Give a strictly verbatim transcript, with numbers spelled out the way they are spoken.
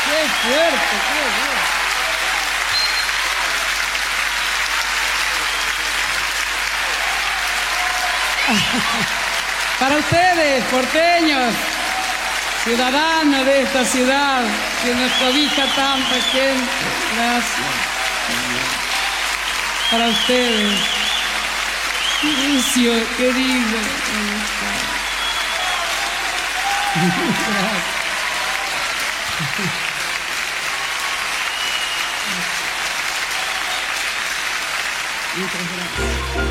¡Qué fuerte, qué fuerte! Para ustedes, porteños, ciudadanos de esta ciudad, que nos cobija tan pequeña. Gracias. Para ustedes, Lucio, querido. Gracias. Muchas gracias.